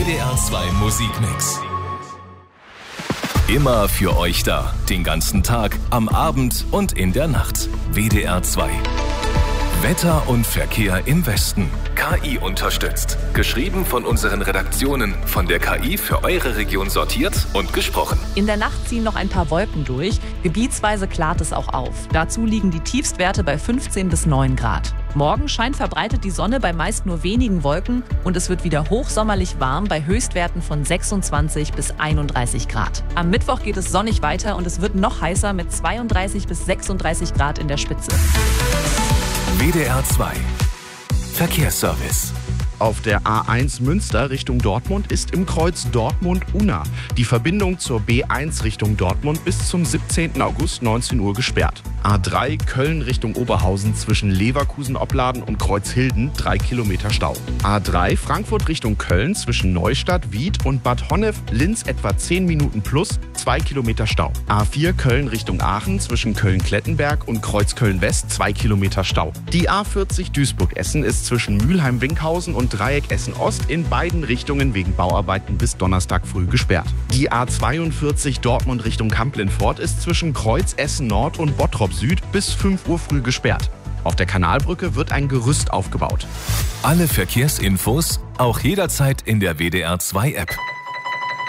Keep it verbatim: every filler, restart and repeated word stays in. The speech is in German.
W D R zwei Musikmix. Immer für euch da. Den ganzen Tag, am Abend und in der Nacht. W D R zwei. Wetter und Verkehr im Westen. K I unterstützt. Geschrieben von unseren Redaktionen. Von der K I für eure Region sortiert und gesprochen. In der Nacht ziehen noch ein paar Wolken durch. Gebietsweise klart es auch auf. Dazu liegen die Tiefstwerte bei fünfzehn bis neun Grad. Morgen scheint verbreitet die Sonne bei meist nur wenigen Wolken und es wird wieder hochsommerlich warm bei Höchstwerten von sechsundzwanzig bis einunddreißig Grad. Am Mittwoch geht es sonnig weiter und es wird noch heißer mit zweiunddreißig bis sechsunddreißig Grad in der Spitze. W D R zwei. Verkehrsservice. Auf der A eins Münster Richtung Dortmund ist im Kreuz Dortmund-Unna die Verbindung zur B eins Richtung Dortmund bis zum siebzehnten August neunzehn Uhr gesperrt. A drei Köln Richtung Oberhausen zwischen Leverkusen-Opladen und Kreuzhilden drei Kilometer Stau. A drei Frankfurt Richtung Köln zwischen Neustadt, Wied und Bad Honnef-Linz etwa zehn Minuten plus zwei Kilometer Stau. A vier Köln Richtung Aachen zwischen Köln-Klettenberg und Kreuzköln-West zwei Kilometer Stau. Die A vierzig Duisburg-Essen ist zwischen Mülheim-Winkhausen und Dreieck Essen-Ost in beiden Richtungen wegen Bauarbeiten bis Donnerstag früh gesperrt. Die A zweiundvierzig Dortmund Richtung Kamp-Lintfort ist zwischen Kreuz Essen-Nord und Bottrop Süd bis fünf Uhr früh gesperrt. Auf der Kanalbrücke wird ein Gerüst aufgebaut. Alle Verkehrsinfos auch jederzeit in der W D R zwei App.